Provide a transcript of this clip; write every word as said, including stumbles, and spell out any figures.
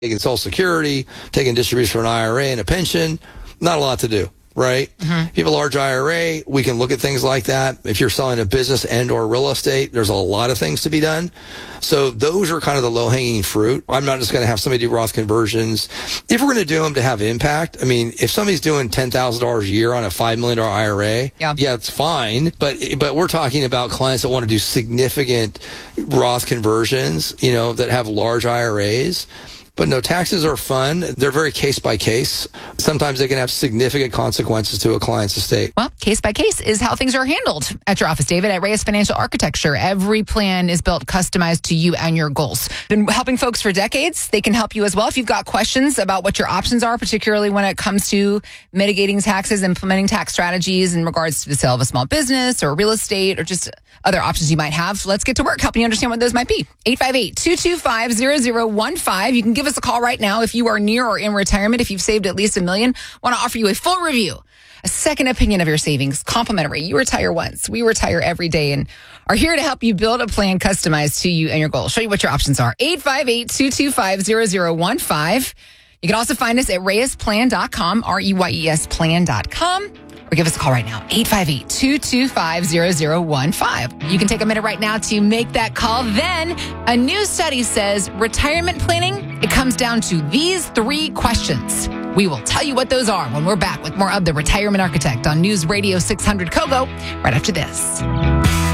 taking Social Security, taking distribution from an I R A and a pension, not a lot to do, right? Mm-hmm. If you have a large I R A, we can look at things like that. If you're selling a business and or real estate, there's a lot of things to be done. So those are kind of the low-hanging fruit. I'm not just going to have somebody do Roth conversions. If we're going to do them to have impact, I mean, if somebody's doing ten thousand dollars a year on a five million dollars I R A, yeah, yeah it's fine. But but we're talking about clients that want to do significant Roth conversions, you know, that have large I R As. But no, taxes are fun. They're very case by case. Sometimes they can have significant consequences to a client's estate. Well, case by case is how things are handled at your office, David. At Reyes Financial Architecture, every plan is built customized to you and your goals. Been helping folks for decades. They can help you as well. If you've got questions about what your options are, particularly when it comes to mitigating taxes, implementing tax strategies in regards to the sale of a small business or real estate or just other options you might have, let's get to work helping you understand what those might be. eight five eight, two two five, zero zero one five. You can give us a call right now if you are near or in retirement. If you've saved at least a million, want to offer you a full review, a second opinion of your savings, complimentary. You retire once. We retire every day and are here to help you build a plan customized to you and your goals. Show you what your options are. eight five eight, two two five, zero zero one five. You can also find us at reyes plan dot com, R E Y E S plan dot com. Or give us a call right now, eight five eight, two two five, zero zero one five. You can take a minute right now to make that call. Then, a new study says retirement planning, it comes down to these three questions. We will tell you what those are when we're back with more of The Retirement Architect on News Radio six hundred Kogo right after this.